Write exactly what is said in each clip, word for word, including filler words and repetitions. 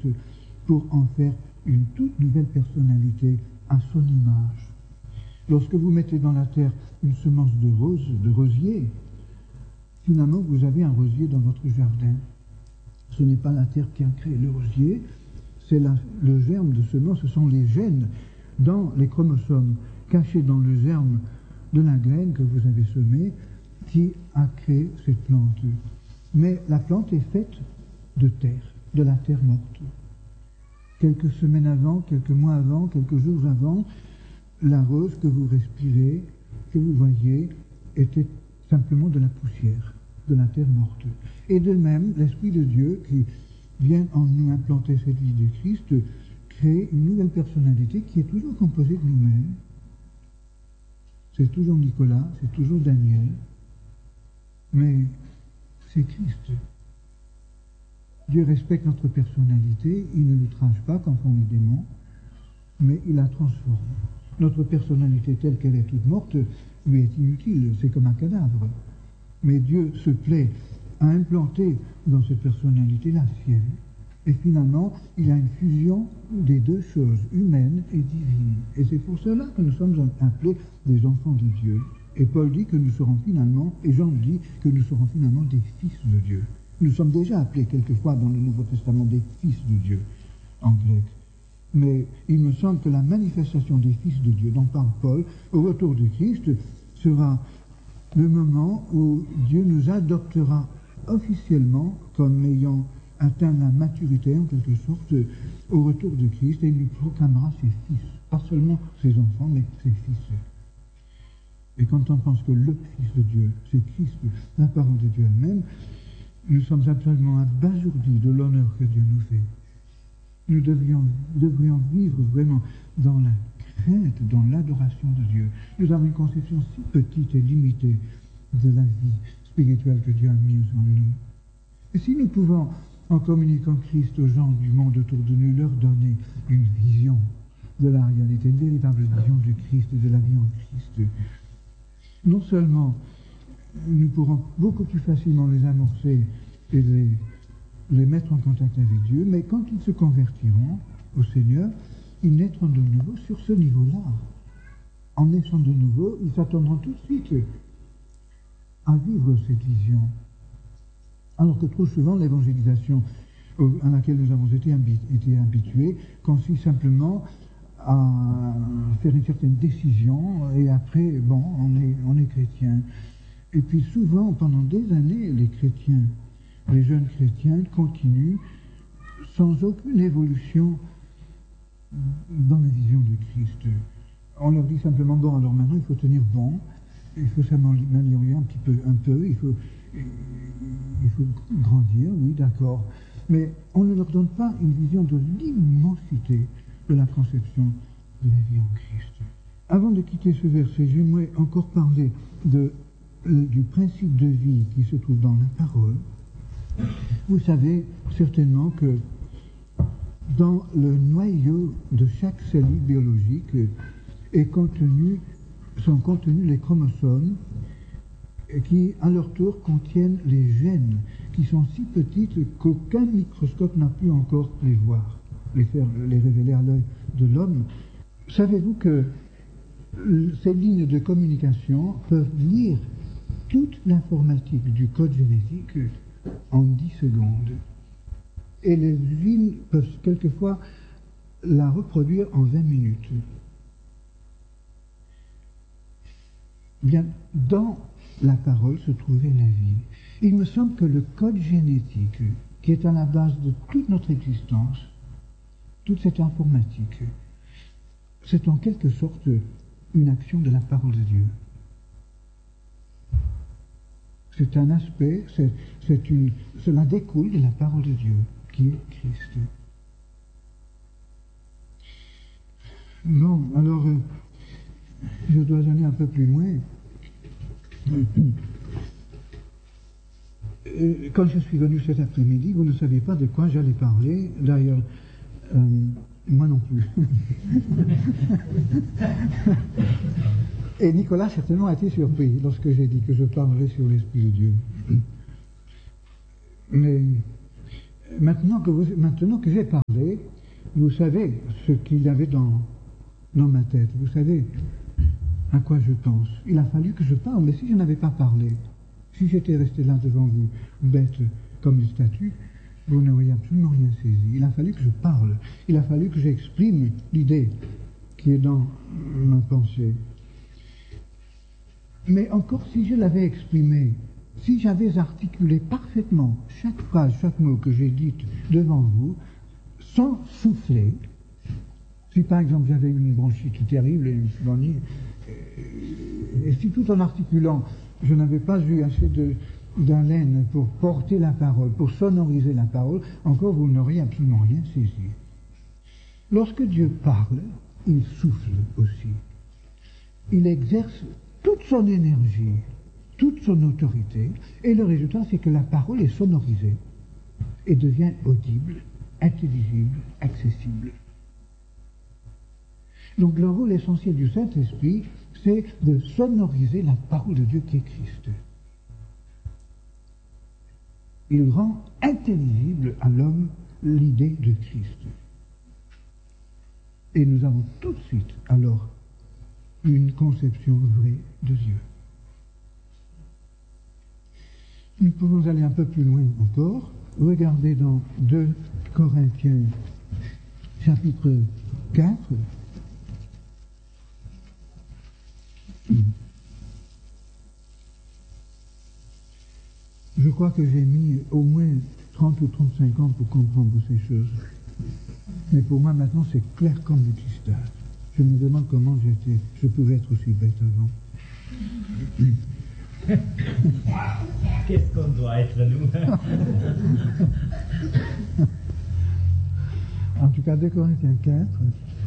morte pour en faire une toute nouvelle personnalité à son image. Lorsque vous mettez dans la terre une semence de rose, de rosier, finalement vous avez un rosier dans votre jardin. Ce n'est pas la terre qui a créé le rosier, c'est la, le germe de semence, ce sont les gènes dans les chromosomes cachés dans le germe de la graine que vous avez semée qui a créé cette plante. Mais la plante est faite de terre, de la terre morte. Quelques semaines avant, quelques mois avant, quelques jours avant, la rose que vous respirez, que vous voyez, était simplement de la poussière, de la terre morte. Et de même, l'Esprit de Dieu qui vient en nous implanter cette vie de Christ, crée une nouvelle personnalité qui est toujours composée de nous-mêmes. C'est toujours Nicolas, c'est toujours Daniel, mais c'est Christ. Dieu respecte notre personnalité, il ne l'outrage pas quand on est démon, mais il la transforme. Notre personnalité telle qu'elle est toute morte lui est inutile, c'est comme un cadavre. Mais Dieu se plaît à implanter dans cette personnalité la sienne. Et finalement, il y a une fusion des deux choses, humaines et divines. Et c'est pour cela que nous sommes appelés des enfants de Dieu. Et Paul dit que nous serons finalement, et Jean dit que nous serons finalement des fils de Dieu. Nous sommes déjà appelés quelquefois dans le Nouveau Testament des fils de Dieu, en grec. Mais il me semble que la manifestation des fils de Dieu dont parle Paul, au retour de Christ, sera le moment où Dieu nous adoptera officiellement comme ayant atteint la maturité, en quelque sorte, au retour de Christ, et il nous proclamera ses fils. Pas seulement ses enfants, mais ses fils. Et quand on pense que le Fils de Dieu, c'est Christ, la parole de Dieu elle-même, nous sommes absolument abasourdis de l'honneur que Dieu nous fait. Nous devrions, devrions vivre vraiment dans la crainte, dans l'adoration de Dieu. Nous avons une conception si petite et limitée de la vie spirituelle que Dieu a mise en nous. Et si nous pouvons, en communiquant Christ aux gens du monde autour de nous, leur donner une vision de la réalité, une véritable vision du Christ et de la vie en Christ, non seulement nous pourrons beaucoup plus facilement les amorcer et les, les mettre en contact avec Dieu, mais quand ils se convertiront au Seigneur, ils naîtront de nouveau sur ce niveau-là. En naissant de nouveau, ils s'attendront tout de suite à vivre cette vision. Alors que trop souvent, l'évangélisation à laquelle nous avons été, été habitués consiste simplement à faire une certaine décision et après, bon, on est, on est chrétien. Et puis souvent, pendant des années, les chrétiens, les jeunes chrétiens continuent sans aucune évolution dans la vision de Christ. On leur dit simplement, bon, alors maintenant il faut tenir bon, il faut s'améliorer un petit peu, un peu, il faut, il faut grandir, oui, d'accord. Mais on ne leur donne pas une vision de l'immensité de la conception de la vie en Christ. Avant de quitter ce verset, j'aimerais encore parler de, euh, du principe de vie qui se trouve dans la parole. Vous savez certainement que dans le noyau de chaque cellule biologique est contenu, sont contenus les chromosomes qui, à leur tour, contiennent les gènes qui sont si petites qu'aucun microscope n'a pu encore les voir, les faire, les révéler à l'œil de l'homme. Savez-vous que ces lignes de communication peuvent lire toute l'informatique du code génétique en dix secondes. Et les lignes peuvent quelquefois la reproduire en vingt minutes. Bien, dans la parole se trouvait la vie. Il me semble que le code génétique, qui est à la base de toute notre existence, toute cette informatique, c'est en quelque sorte une action de la parole de Dieu. C'est un aspect, c'est, c'est une, cela découle de la parole de Dieu, qui est Christ. Bon, alors, euh, je dois aller un peu plus loin. Euh, quand je suis venu cet après-midi, vous ne saviez pas de quoi j'allais parler. D'ailleurs, euh, moi non plus. Et Nicolas certainement a été surpris lorsque j'ai dit que je parlerais sur l'Esprit de Dieu. Mais Maintenant que, vous, maintenant que j'ai parlé, vous savez ce qu'il y avait dans, dans ma tête. Vous savez à quoi je pense. Il a fallu que je parle, mais si je n'avais pas parlé, si j'étais resté là devant vous, bête comme une statue, vous n'auriez absolument rien saisi. Il a fallu que je parle. Il a fallu que j'exprime l'idée qui est dans ma pensée. Mais encore si je l'avais exprimé, si j'avais articulé parfaitement chaque phrase, chaque mot que j'ai dit devant vous, sans souffler, si par exemple j'avais une bronchite terrible et une pneumonie, et si tout en articulant, je n'avais pas eu assez de, d'haleine pour porter la parole, pour sonoriser la parole, encore vous n'auriez absolument rien saisi. Lorsque Dieu parle, il souffle aussi. Il exerce toute son énergie, toute son autorité, et le résultat, c'est que la parole est sonorisée et devient audible, intelligible, accessible. Donc le rôle essentiel du Saint-Esprit, c'est de sonoriser la parole de Dieu qui est Christ. Il rend intelligible à l'homme l'idée de Christ. Et nous avons tout de suite, alors, une conception vraie de Dieu. Nous pouvons aller un peu plus loin encore. Regardez dans deux Corinthiens, chapitre quatre. Je crois que j'ai mis au moins trente ou trente-cinq ans pour comprendre ces choses. Mais pour moi, maintenant, c'est clair comme du cristal. Je me demande comment j'étais, je pouvais être aussi bête avant. Qu'est-ce qu'on doit être, nous? En tout cas, deux Corinthiens quatre,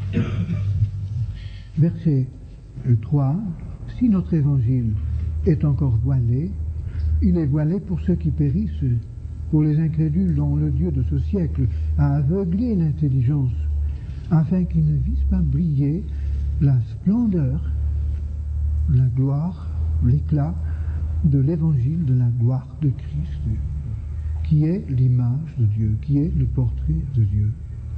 verset trois, « Si notre évangile est encore voilé, il est voilé pour ceux qui périssent, pour les incrédules dont le Dieu de ce siècle a aveuglé l'intelligence, afin qu'ils ne visent pas briller la splendeur, la gloire, l'éclat de l'évangile de la gloire de Christ, qui est l'image de Dieu, qui est le portrait de Dieu. »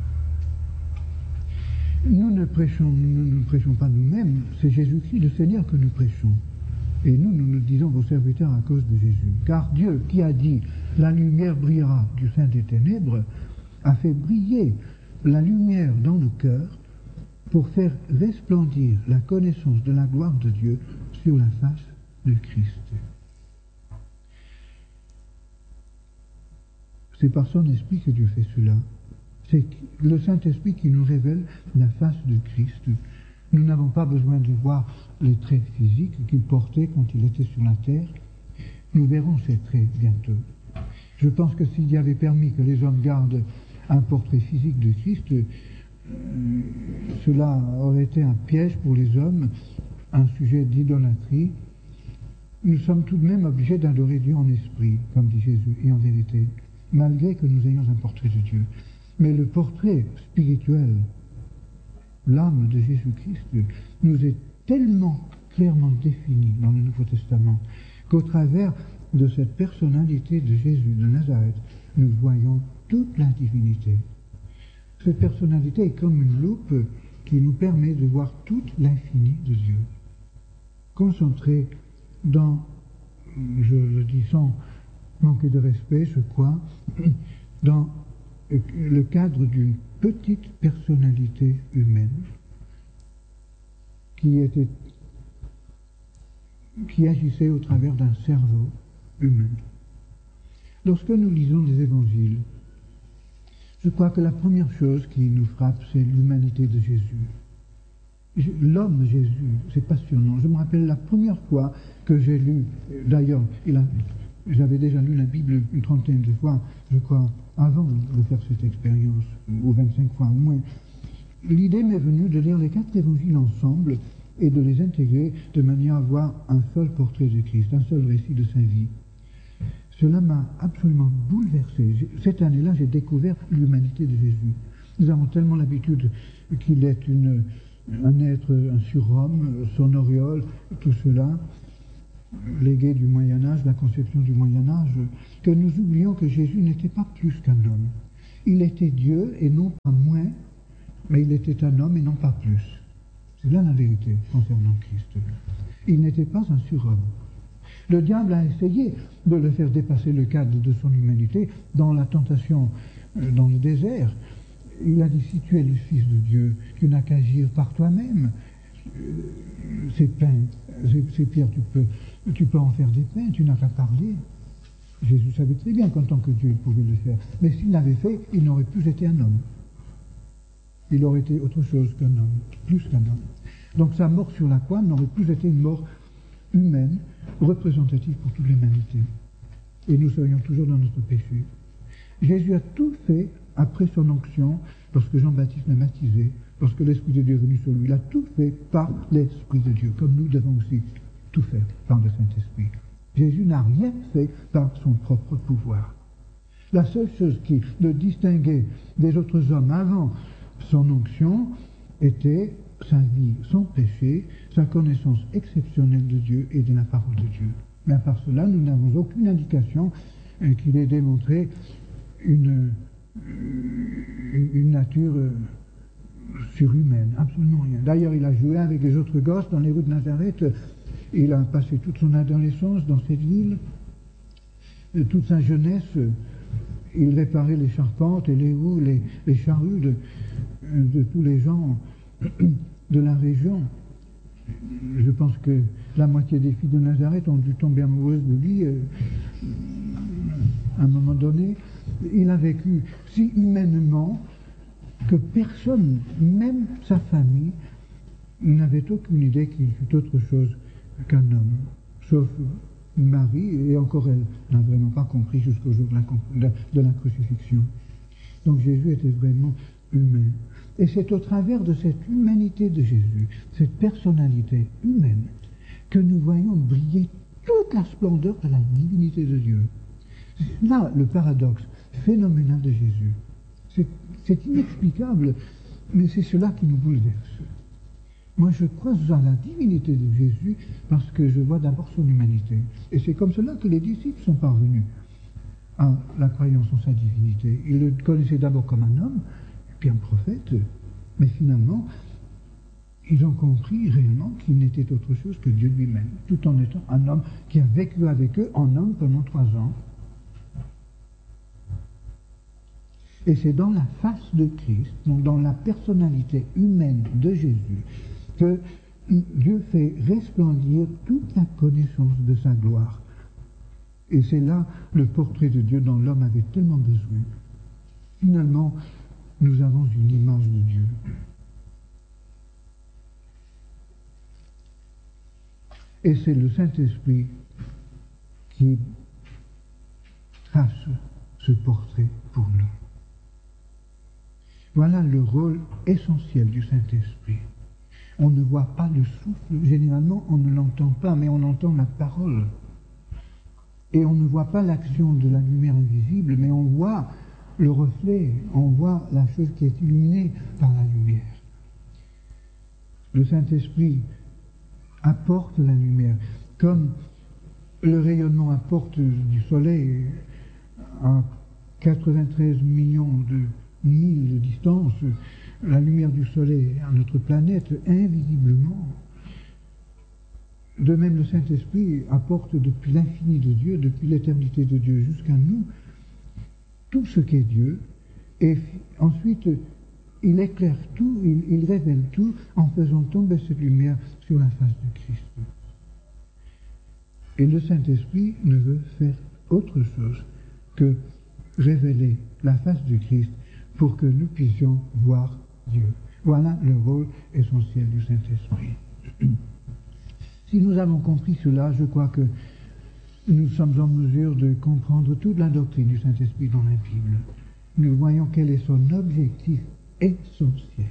Nous ne prêchons, nous ne prêchons pas nous-mêmes, c'est Jésus-Christ le Seigneur que nous prêchons. Et nous, nous nous disons vos serviteurs à cause de Jésus. Car Dieu, qui a dit « la lumière brillera du sein des ténèbres », a fait briller la lumière dans nos cœurs pour faire resplendir la connaissance de la gloire de Dieu sur la face de Christ. C'est par son esprit que Dieu fait cela. C'est le Saint-Esprit qui nous révèle la face de Christ. Nous n'avons pas besoin de voir les traits physiques qu'il portait quand il était sur la terre. Nous verrons ces traits bientôt. Je pense que s'il y avait permis que les hommes gardent un portrait physique de Christ, euh, cela aurait été un piège pour les hommes, un sujet d'idolâtrie. Nous sommes tout de même obligés d'adorer Dieu en esprit, comme dit Jésus, et en vérité, malgré que nous ayons un portrait de Dieu. Mais le portrait spirituel, l'âme de Jésus-Christ, nous est tellement clairement défini dans le Nouveau Testament qu'au travers de cette personnalité de Jésus de Nazareth, nous voyons toute la divinité. Cette personnalité est comme une loupe qui nous permet de voir toute l'infini de Dieu. Concentré dans, je le dis sans manquer de respect, je crois, dans le cadre d'une petite personnalité humaine qui était, qui agissait au travers d'un cerveau humain. Lorsque nous lisons les évangiles, je crois que la première chose qui nous frappe, c'est l'humanité de Jésus. L'homme Jésus, c'est passionnant. Je me rappelle la première fois que j'ai lu, d'ailleurs, il a, j'avais déjà lu la Bible une trentaine de fois, je crois, avant de faire cette expérience, ou vingt-cinq fois au moins. L'idée m'est venue de lire les quatre évangiles ensemble et de les intégrer de manière à avoir un seul portrait de Christ, un seul récit de sa vie. Cela m'a absolument bouleversé. Cette année-là, j'ai découvert l'humanité de Jésus. Nous avons tellement l'habitude qu'il est une, un être, un surhomme, son auréole, tout cela. légué du Moyen-Âge, la conception du Moyen-Âge, que nous oublions que Jésus n'était pas plus qu'un homme. Il était Dieu et non pas moins, mais il était un homme et non pas plus. C'est là la vérité concernant Christ. Il n'était pas un surhomme. Le diable a essayé de le faire dépasser le cadre de son humanité dans la tentation euh, dans le désert. Il a dit, si tu es le Fils de Dieu, tu n'as qu'à agir par toi-même. Euh, ces pains, ces, ces pierres, tu peux, tu peux en faire des pains, tu n'as qu'à parler. Jésus savait très bien qu'en tant que Dieu, il pouvait le faire. Mais s'il l'avait fait, il n'aurait plus été un homme. Il aurait été autre chose qu'un homme, plus qu'un homme. Donc sa mort sur la croix n'aurait plus été une mort humaine, représentative pour toute l'humanité. Et nous serions toujours dans notre péché. Jésus a tout fait après son onction, lorsque Jean-Baptiste l'a baptisé, lorsque l'Esprit de Dieu est venu sur lui. Il a tout fait par l'Esprit de Dieu, comme nous devons aussi tout faire par le Saint-Esprit. Jésus n'a rien fait par son propre pouvoir. La seule chose qui le distinguait des autres hommes avant son onction était sa vie sans péché, sa connaissance exceptionnelle de Dieu et de la parole de Dieu. Mais à part cela, nous n'avons aucune indication euh, qu'il ait démontré une, euh, une nature euh, surhumaine, absolument rien. D'ailleurs, il a joué avec les autres gosses dans les rues de Nazareth. Il a passé toute son adolescence dans cette ville, toute sa jeunesse. Il réparait les charpentes et les roues, les, les charrues de, de tous les gens de la région. Je pense que la moitié des filles de Nazareth ont dû tomber amoureuses de lui euh, à un moment donné. Il a vécu si humainement que personne, même sa famille, n'avait aucune idée qu'il fût autre chose qu'un homme, sauf Marie, et encore elle n'a vraiment pas compris jusqu'au jour de la, de la crucifixion. Donc Jésus était vraiment humain. Et c'est au travers de cette humanité de Jésus, cette personnalité humaine, que nous voyons briller toute la splendeur de la divinité de Dieu. C'est là le paradoxe phénoménal de Jésus. C'est, c'est inexplicable, mais c'est cela qui nous bouleverse. Moi, je crois à la divinité de Jésus parce que je vois d'abord son humanité. Et c'est comme cela que les disciples sont parvenus à la croyance en sa divinité. Ils le connaissaient d'abord comme un homme, puis un prophète, mais finalement, ils ont compris réellement qu'il n'était autre chose que Dieu lui-même, tout en étant un homme qui a vécu avec eux en homme pendant trois ans. Et c'est dans la face de Christ, donc dans la personnalité humaine de Jésus, que Dieu fait resplendir toute la connaissance de sa gloire. Et c'est là le portrait de Dieu dont l'homme avait tellement besoin. Finalement, nous avons une image de Dieu. Et c'est le Saint-Esprit qui trace ce portrait pour nous. Voilà le rôle essentiel du Saint-Esprit. On ne voit pas le souffle, généralement on ne l'entend pas, mais on entend la parole. Et on ne voit pas l'action de la lumière invisible, mais on voit le reflet, on voit la chose qui est illuminée par la lumière. Le Saint-Esprit apporte la lumière, comme le rayonnement apporte du soleil à quatre-vingt-treize millions de milles de distance, la lumière du soleil à notre planète invisiblement. De même, le Saint-Esprit apporte depuis l'infini de Dieu, depuis l'éternité de Dieu jusqu'à nous, tout ce qu'est Dieu, et ensuite il éclaire tout, il, il révèle tout en faisant tomber cette lumière sur la face de Christ. Et le Saint-Esprit ne veut faire autre chose que révéler la face de Christ pour que nous puissions voir Dieu. Voilà le rôle essentiel du Saint-Esprit. Si nous avons compris cela, je crois que nous sommes en mesure de comprendre toute la doctrine du Saint-Esprit dans la Bible. Nous voyons quel est son objectif essentiel.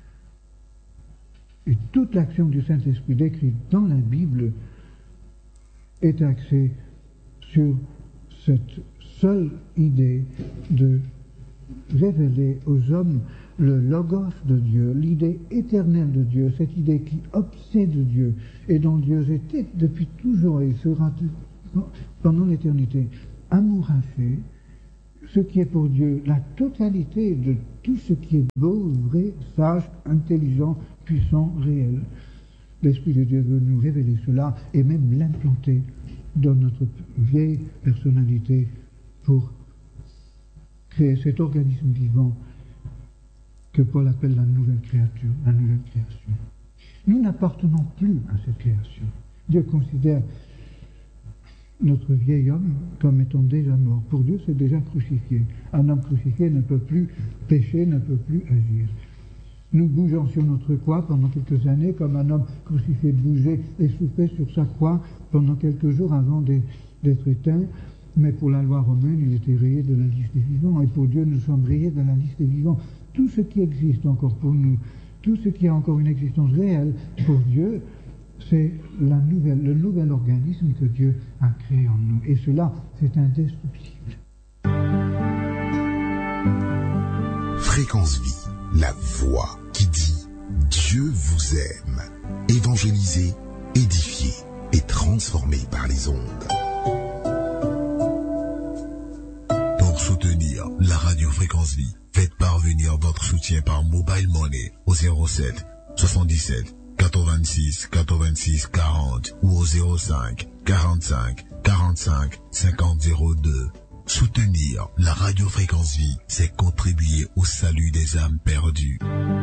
Et toute l'action du Saint-Esprit décrite dans la Bible est axée sur cette seule idée de révéler aux hommes le logos de Dieu, l'idée éternelle de Dieu, cette idée qui obsède Dieu et dont Dieu était depuis toujours et sera pendant l'éternité. Amour fait ce qui est pour Dieu la totalité de tout ce qui est beau, vrai, sage, intelligent, puissant, réel. L'Esprit de Dieu veut nous révéler cela et même l'implanter dans notre vieille personnalité pour créer cet organisme vivant que Paul appelle la nouvelle créature, la nouvelle création. Nous n'appartenons plus à cette création. Dieu considère notre vieil homme comme étant déjà mort. Pour Dieu, c'est déjà crucifié. Un homme crucifié ne peut plus pécher, ne peut plus agir. Nous bougeons sur notre croix pendant quelques années, comme un homme crucifié bougeait et souffrait sur sa croix pendant quelques jours avant d'être éteint. Mais pour la loi romaine, il était rayé de la liste des vivants. Et pour Dieu, nous sommes rayés de la liste des vivants. Tout ce qui existe encore pour nous, tout ce qui a encore une existence réelle pour Dieu, c'est la nouvelle, le nouvel organisme que Dieu a créé en nous. Et cela, c'est indestructible. Fréquence Vie, la voix qui dit Dieu vous aime. Évangélisé, édifié et transformé par les ondes. Pour soutenir la radio Fréquence Vie, faites parvenir votre soutien par Mobile Money au zéro sept soixante-dix-sept quatre-vingt-six quatre-vingt-six quarante ou au zéro cinq quarante-cinq quarante-cinq cinquante zéro deux. Soutenir la radio Fréquence Vie, c'est contribuer au salut des âmes perdues.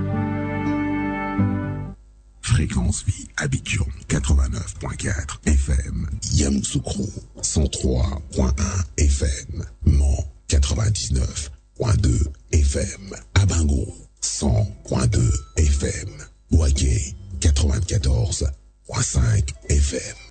Fréquence Vie, Abidjan quatre-vingt-neuf point quatre F M, Yamoussoukro cent trois point un F M, Mans quatre-vingt-dix-neuf point deux F M, Abango cent point deux F M, Ouaké quatre-vingt-quatorze point cinq F M.